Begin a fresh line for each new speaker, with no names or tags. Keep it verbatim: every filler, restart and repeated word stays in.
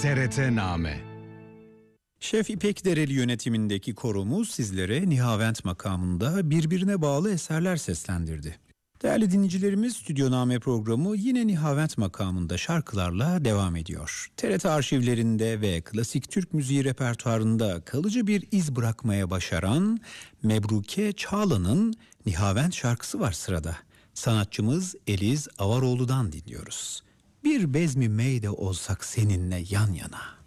T R T Name.
Şef İpek Dereli yönetimindeki koromuz sizlere Nihavent makamında birbirine bağlı eserler seslendirdi. Değerli dinleyicilerimiz, Stüdyoname programı yine Nihavent makamında şarkılarla devam ediyor. T R T arşivlerinde ve klasik Türk müziği repertuarında kalıcı bir iz bırakmaya başaran Mebruke Çağla'nın Nihavent şarkısı var sırada. Sanatçımız Eliz Avaroğlu'dan dinliyoruz. Bir bezmi meyde olsak seninle yan yana.